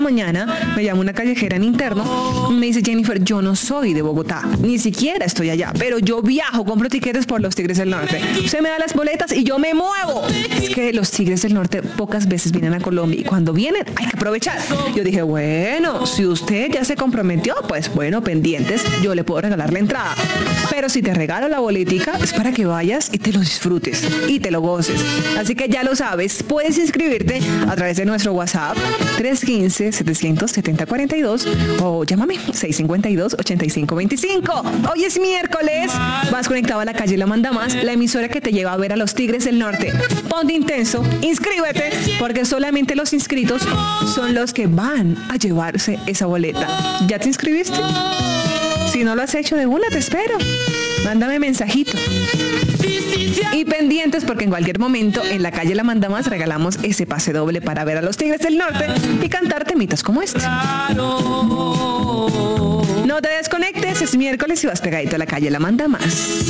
mañana me llama una callejera en interno y me dice: Jennifer, yo no soy de Bogotá, ni siquiera estoy allá, pero yo viajo, compro tiquetes por los Tigres del Norte. Usted me da las boletas y yo me muevo. Es que los Tigres del Norte pocas veces vienen a Colombia y cuando vienen hay que aprovechar. Yo dije, bueno, si usted ya se comprometió, pues bueno, pendientes, yo le puedo regalar la entrada. Pero si te regalo la boletica es para que vayas y te lo disfrutes y te lo goces. Así que ya lo sabes, puedes inscribirte a través de nuestro WhatsApp 315-770-42 o llámame 652-8525. Hoy es miércoles, vas conectado a la calle La Manda Más, la emisora que te lleva a ver a los Tigres del Norte. Ponte intenso, inscríbete, porque solamente los inscritos son los que van a llevarse esa boleta. ¿Ya te inscribiste? Si no lo has hecho, de una te espero. Mándame mensajito. Y pendientes porque en cualquier momento en la calle La Manda Más regalamos ese pase doble para ver a los Tigres del Norte y cantar temitas como este. No te desconectes, es miércoles y vas pegadito a la calle La Manda Más.